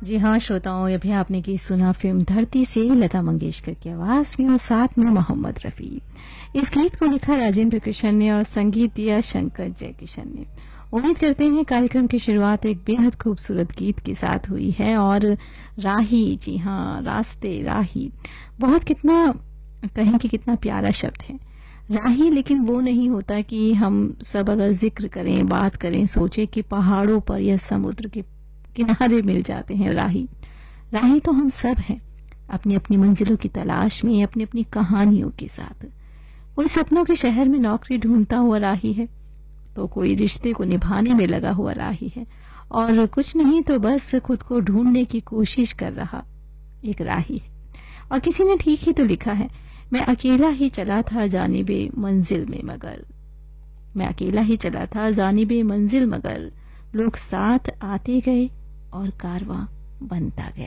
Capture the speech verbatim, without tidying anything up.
जी हाँ श्रोताओं, अभी आपने की सुना फिल्म धरती से लता मंगेशकर की आवाज में और साथ में मोहम्मद रफी। इस गीत को लिखा राजेंद्र कृष्ण ने और संगीत दिया शंकर जयकिशन ने। उम्मीद करते हैं कार्यक्रम की शुरुआत एक बेहद खूबसूरत गीत के साथ हुई है। और राही, जी हाँ, रास्ते राही, बहुत कितना कहें कि कितना प्यारा शब्द है राही। लेकिन वो नहीं होता कि हम सब अगर जिक्र करें, बात करें, सोचे कि पहाड़ों पर या समुद्र के किनारे मिल जाते हैं राही। राही तो हम सब हैं, अपनी अपनी मंजिलों की तलाश में, अपनी अपनी कहानियों के साथ। कोई सपनों के शहर में नौकरी ढूंढता हुआ राही है, तो कोई रिश्ते को निभाने में लगा हुआ राही है, और कुछ नहीं तो बस खुद को ढूंढने की कोशिश कर रहा एक राही है। और किसी ने ठीक ही तो लिखा है, मैं अकेला ही चला था जानिबे मंजिल में मगर, मैं अकेला ही चला था जानिबे मंजिल मगर, लोग साथ आते गए और कारवां बनता गया।